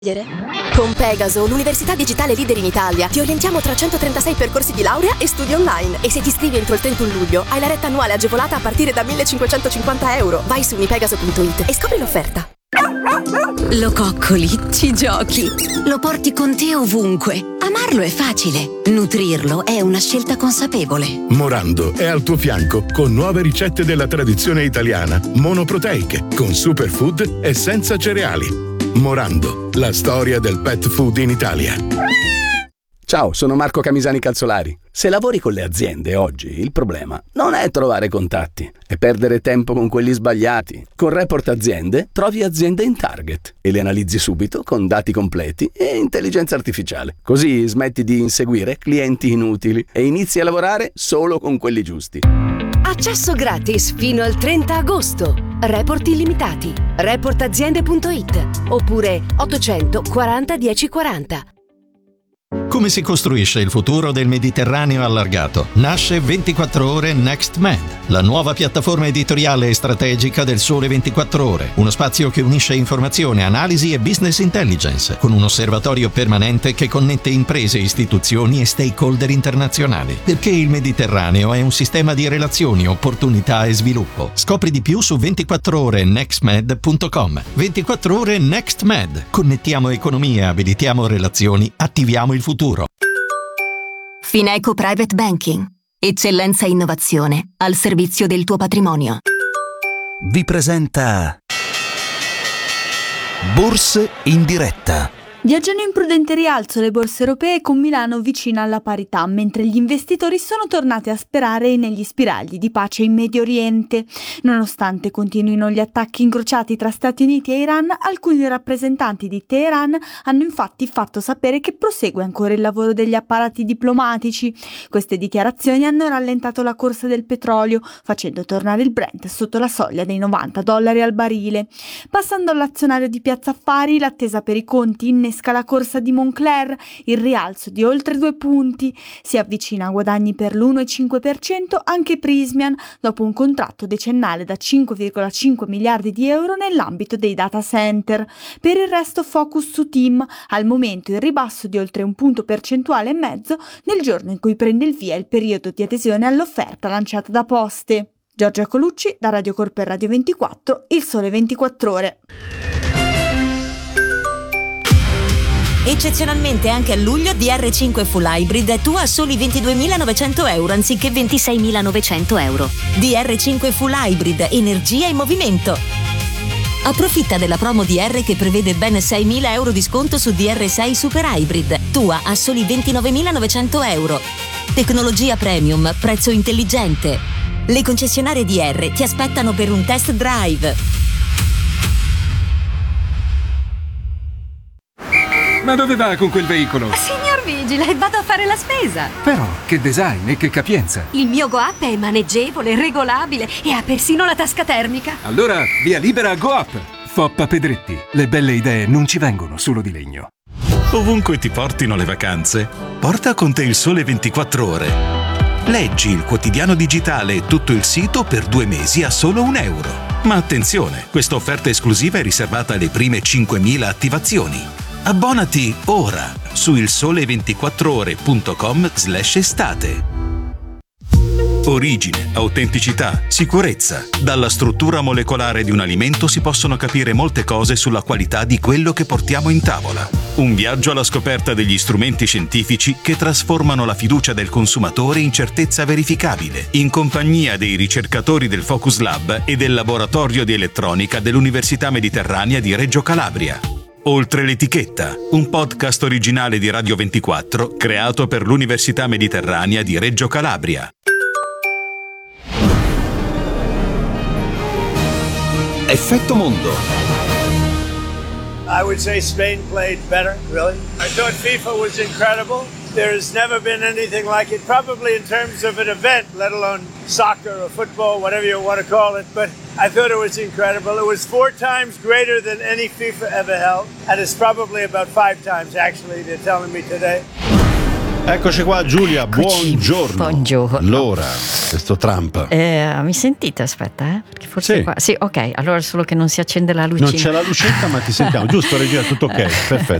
Con Pegaso, l'università digitale leader in Italia, ti orientiamo tra 136 percorsi di laurea e studi online. E se ti iscrivi entro il 31 luglio, hai la retta annuale agevolata a partire da €1.550. Vai su unipegaso.it e scopri l'offerta. Lo coccoli, ci giochi, lo porti con te ovunque. Amarlo è facile, nutrirlo è una scelta consapevole. Morando è al tuo fianco con nuove ricette della tradizione italiana, monoproteiche, con superfood e senza cereali. Morando, la storia del pet food in Italia. Ciao, sono Marco Camisani Calzolari. Se lavori con le aziende oggi, il problema non è trovare contatti, è perdere tempo con quelli sbagliati. Con Report Aziende trovi aziende in target e le analizzi subito con dati completi e intelligenza artificiale. Così smetti di inseguire clienti inutili e inizi a lavorare solo con quelli giusti. Accesso gratis fino al 30 agosto. Report illimitati. Reportaziende.it oppure 800 40 10 40. Come si costruisce il futuro del Mediterraneo allargato? Nasce 24 ore Next Med, la nuova piattaforma editoriale e strategica del Sole 24 Ore. Uno spazio che unisce informazione, analisi e business intelligence, con un osservatorio permanente che connette imprese, istituzioni e stakeholder internazionali. Perché il Mediterraneo è un sistema di relazioni, opportunità e sviluppo. Scopri di più su 24orenextmed.com. 24 ore Next Med. Connettiamo economie, abilitiamo relazioni, attiviamo il futuro. Fineco Private Banking. Eccellenza e innovazione al servizio del tuo patrimonio. Vi presenta Borse in diretta. Viaggiano in prudente rialzo le borse europee con Milano vicina alla parità, mentre gli investitori sono tornati a sperare negli spiragli di pace in Medio Oriente. Nonostante continuino gli attacchi incrociati tra Stati Uniti e Iran, alcuni rappresentanti di Teheran hanno infatti fatto sapere che prosegue ancora il lavoro degli apparati diplomatici. Queste dichiarazioni hanno rallentato la corsa del petrolio, facendo tornare il Brent sotto la soglia dei $90 al barile. Passando all'azionario di Piazza Affari, l'attesa per i conti innesca la corsa di Moncler, il rialzo di oltre 2 punti. Si avvicina a guadagni per l'1,5% anche Prysmian, dopo un contratto decennale da 5,5 miliardi di euro nell'ambito dei data center. Per il resto focus su TIM, al momento il ribasso di oltre 1 punto percentuale e mezzo nel giorno in cui prende il via il periodo di adesione all'offerta lanciata da Poste. Giorgia Colucci, da Radio Corp e Radio 24, Il Sole 24 Ore. Eccezionalmente anche a luglio DR5 Full Hybrid è tua a soli €22.900 anziché €26.900. DR5 Full Hybrid, energia in movimento. Approfitta della promo DR che prevede ben €6.000 di sconto su DR6 Super Hybrid, tua a soli €29.900. Tecnologia premium, prezzo intelligente. Le concessionarie DR ti aspettano per un test drive. Ma dove va con quel veicolo? Signor Vigile, vado a fare la spesa. Però, che design e che capienza. Il mio Go-Up è maneggevole, regolabile e ha persino la tasca termica. Allora, via libera a Go-Up. Foppa Pedretti. Le belle idee non ci vengono solo di legno. Ovunque ti portino le vacanze, porta con te il Sole 24 Ore. Leggi il quotidiano digitale e tutto il sito per 2 mesi a solo €1. Ma attenzione, questa offerta esclusiva è riservata alle prime 5.000 attivazioni. Abbonati ora su ilsole24ore.com/estate. Origine, autenticità, sicurezza. Dalla struttura molecolare di un alimento si possono capire molte cose sulla qualità di quello che portiamo in tavola. Un viaggio alla scoperta degli strumenti scientifici che trasformano la fiducia del consumatore in certezza verificabile, in compagnia dei ricercatori del Focus Lab e del Laboratorio di Elettronica dell'Università Mediterranea di Reggio Calabria. Oltre l'etichetta, un podcast originale di Radio 24 creato per l'Università Mediterranea di Reggio Calabria. Effetto Mondo. I would say Spain played better, really. I thought FIFA was incredible. There has never been anything like it, probably in terms of an event, let alone soccer or football, whatever you want to call it. But I thought it was incredible. It was 4 times greater than any FIFA ever held. And it's probably about 5 times, actually, they're telling me today. Eccoci qua Giulia, buongiorno. Buongiorno. Allora, questo Trump. Mi sentite? Aspetta, perché forse sì. Qua. Sì, ok, allora solo che non si accende la lucina. Non c'è la lucetta, ma ti sentiamo. Giusto, regia, tutto ok, perfetto.